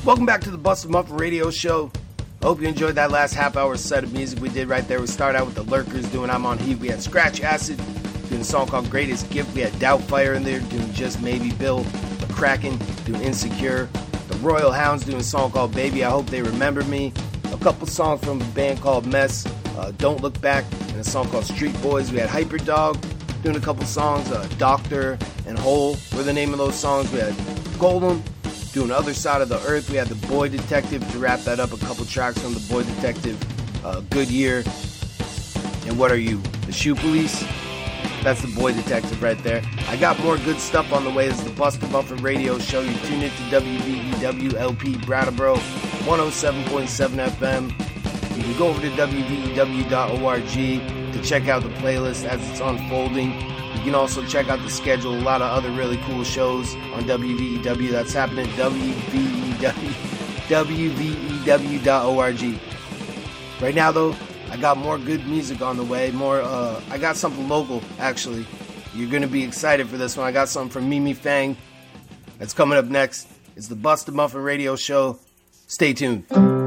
Welcome back to the Busted Muffin Radio Show. I hope you enjoyed that last half hour set of music we did right there. We started out with the Lurkers doing I'm on Heat. We had Scratch Acid doing a song called Greatest Gift. We had Doubtfire in there doing Just Maybe. Bill McCracken doing Insecure. The Royal Hounds doing a song called Baby, I Hope They Remember Me. A couple songs from a band called Mess, Don't Look Back, and a song called Street Boys. We had Hyperdog doing a couple songs. Doctor and Hole were the name of those songs. We had Golem doing Other Side of the Earth. We had the Boy Detective to wrap that up. A couple tracks from the Boy Detective, Goodyear, and What Are You? The Shoe Police. That's the Boy Detective right there. I got more good stuff on the way. This is the Busted Muffin Radio Show. You tune in to WVEW-LP Brattleboro 107.7 FM. You can go over to WVEW.org to check out the playlist as it's unfolding. You can also check out the schedule. A lot of other really cool shows on WVEW. That's happening at WVEW.org. Right now, though, I got more good music on the way. I got something local, actually. You're going to be excited for this one. I got something from Mimi Fang that's coming up next. It's the Busted Muffin Radio Show. Stay tuned.